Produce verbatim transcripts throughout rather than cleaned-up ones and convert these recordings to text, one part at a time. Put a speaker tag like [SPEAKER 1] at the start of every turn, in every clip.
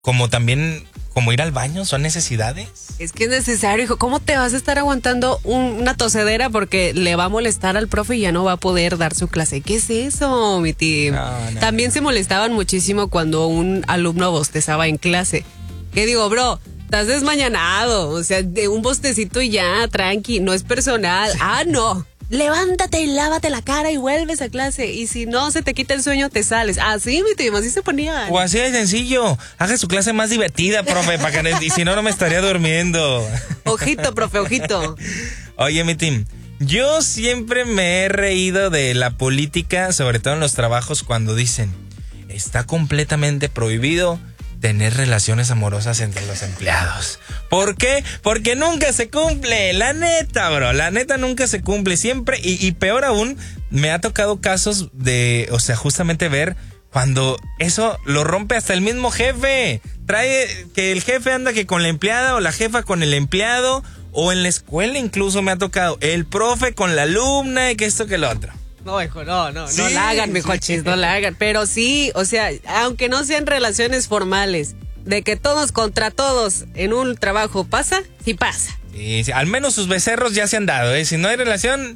[SPEAKER 1] como también, como ir al baño, son necesidades.
[SPEAKER 2] Es que es necesario, hijo. ¿Cómo te vas a estar aguantando un, una tosedera porque le va a molestar al profe y ya no va a poder dar su clase? ¿Qué es eso, mi tío? No, no, También no. se molestaban muchísimo cuando un alumno bostezaba en clase. ¿Qué digo, bro? Estás desmañanado, o sea, de un bostecito y ya, tranqui, no es personal. Ah, no. Levántate y lávate la cara y vuelves a clase. Y si no se te quita el sueño, te sales. Así, mi tío, así se ponía.
[SPEAKER 1] O así de sencillo. Haga su clase más divertida, profe, para que no, y si no, no me estaría durmiendo.
[SPEAKER 2] Ojito, profe, ojito.
[SPEAKER 1] Oye, mi team, yo siempre me he reído de la política, sobre todo en los trabajos, cuando dicen, está completamente prohibido tener relaciones amorosas entre los empleados. ¿Por qué? Porque nunca se cumple, la neta, bro, la neta nunca se cumple, siempre, y, y peor aún, me ha tocado casos de, o sea, justamente ver cuando eso lo rompe hasta el mismo jefe, trae que el jefe anda que con la empleada o la jefa con el empleado, o en la escuela incluso me ha tocado el profe con la alumna y que esto que lo otro.
[SPEAKER 2] No, hijo, no, no,
[SPEAKER 1] sí,
[SPEAKER 2] no la hagan, mijo,
[SPEAKER 1] sí.
[SPEAKER 2] no la hagan. Pero sí, o sea, aunque no sean relaciones formales, de que todos contra todos en un trabajo pasa, sí pasa.
[SPEAKER 1] Sí, sí, al menos sus becerros ya se han dado, ¿eh? Si no hay relación,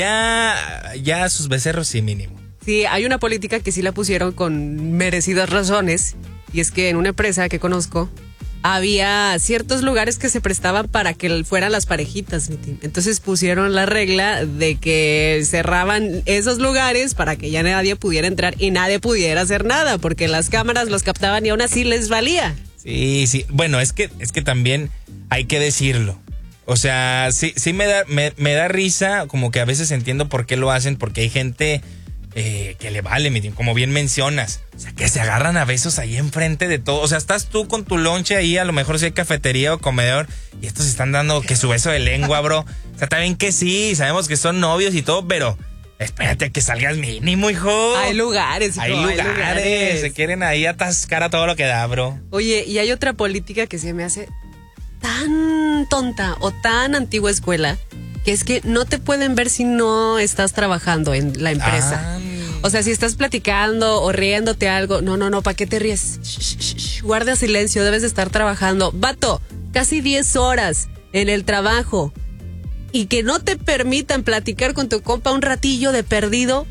[SPEAKER 1] ya, ya sus becerros sí mínimo.
[SPEAKER 2] Sí, hay una política que sí la pusieron con merecidas razones, y es que en una empresa que conozco, había ciertos lugares que se prestaban para que fueran las parejitas, mi team. Entonces pusieron la regla de que cerraban esos lugares para que ya nadie pudiera entrar y nadie pudiera hacer nada, porque las cámaras los captaban y aún así les valía.
[SPEAKER 1] Sí, sí. Bueno, es que, es que también hay que decirlo. O sea, sí, sí me da, me, me da risa, como que a veces entiendo por qué lo hacen, porque hay gente eh, que le vale, mi team, como bien mencionas. O sea, que se agarran a besos ahí enfrente de todo. O sea, estás tú con tu lonche ahí, a lo mejor si hay cafetería o comedor, y estos están dando que su beso de lengua, bro. O sea, también que sí, sabemos que son novios y todo, pero espérate que salgas mínimo, hijo.
[SPEAKER 2] Hay lugares, hijo,
[SPEAKER 1] hay lugares.
[SPEAKER 2] Hay lugares.
[SPEAKER 1] Se quieren ahí atascar a todo lo que da, bro.
[SPEAKER 2] Oye, y hay otra política que se me hace tan tonta o tan antigua escuela, que es que no te pueden ver si no estás trabajando en la empresa. Ah. O sea, si estás platicando o riéndote algo, no, no, no, ¿para qué te ríes? Shh, shh, shh, guarda silencio, debes estar trabajando. Vato, casi diez horas en el trabajo y que no te permitan platicar con tu compa un ratillo de perdido.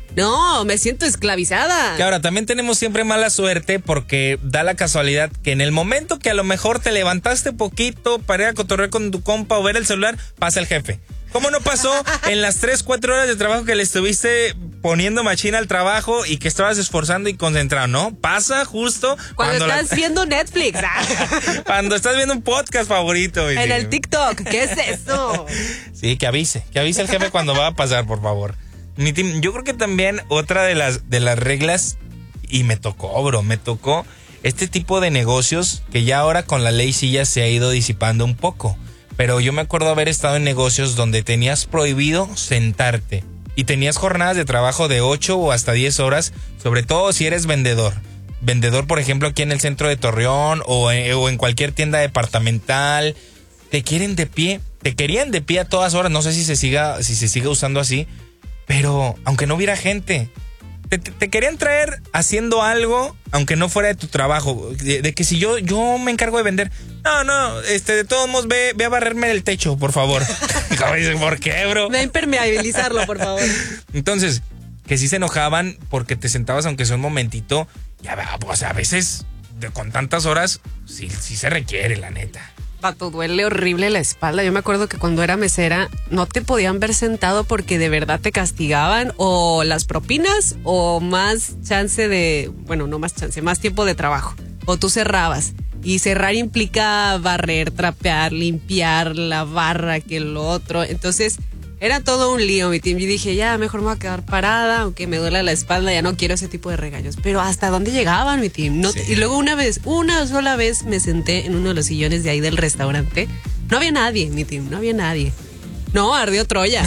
[SPEAKER 2] No, me siento esclavizada.
[SPEAKER 1] Que ahora también tenemos siempre mala suerte porque da la casualidad que en el momento que a lo mejor te levantaste poquito para ir a cotorrear con tu compa o ver el celular, pasa el jefe. ¿Cómo no pasó en las tres, cuatro horas de trabajo que le estuviste poniendo machina al trabajo y que estabas esforzando y concentrado? No, pasa justo
[SPEAKER 2] cuando, cuando estás la... viendo Netflix.
[SPEAKER 1] Cuando estás viendo un podcast favorito.
[SPEAKER 2] En el TikTok, ¿qué es eso?
[SPEAKER 1] Sí, que avise, que avise el jefe cuando va a pasar, por favor. Mi team, yo creo que también otra de las, de las reglas, y me tocó, bro, me tocó este tipo de negocios que ya ahora con la ley sí ya se ha ido disipando un poco. Pero yo me acuerdo haber estado en negocios donde tenías prohibido sentarte y tenías jornadas de trabajo de ocho o hasta diez horas, sobre todo si eres vendedor. Vendedor, por ejemplo, aquí en el centro de Torreón o en, o en cualquier tienda departamental. Te quieren de pie, te querían de pie a todas horas, no sé si se siga, si se sigue usando así, pero aunque no hubiera gente, te, te, te querían traer haciendo algo, aunque no fuera de tu trabajo, de, de que si yo, yo me encargo de vender. No, no, este, de todos modos, ve, ve a barrerme el techo, por favor. ¿Por qué, bro?
[SPEAKER 2] Ve a impermeabilizarlo, por favor.
[SPEAKER 1] Entonces, que sí se enojaban porque te sentabas aunque sea un momentito. Ya, o sea, a veces, de, con tantas horas, sí, sí se requiere, la neta.
[SPEAKER 2] Pato, duele horrible la espalda. Yo me acuerdo que cuando era mesera no te podían ver sentado porque de verdad te castigaban o las propinas o más chance de, bueno, no más chance, más tiempo de trabajo. O tú cerrabas. Y cerrar implica barrer, trapear, limpiar la barra, que lo otro. Entonces, era todo un lío, mi team. Y dije, ya, mejor me voy a quedar parada, aunque me duela la espalda, ya no quiero ese tipo de regaños. Pero ¿hasta dónde llegaban, mi team? No, sí. Y luego una vez, una sola vez me senté en uno de los sillones de ahí del restaurante. No había nadie, mi team, no había nadie. No, ardió Troya.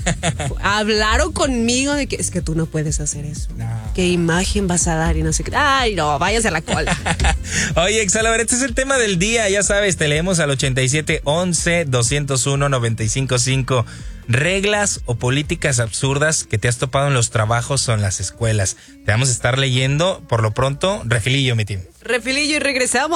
[SPEAKER 2] Hablaron conmigo de que es que tú no puedes hacer eso. No. ¿Qué imagen vas a dar? Y no sé qué. Ay, no, váyase a la cola.
[SPEAKER 1] Oye, Exalaber, este es el tema del día. Ya sabes, te leemos al ochenta y siete, once, doscientos uno, noventa y cinco cinco. Reglas o políticas absurdas que te has topado en los trabajos o en las escuelas. Te vamos a estar leyendo, por lo pronto, refilillo, mi team.
[SPEAKER 2] Refilillo y regresamos.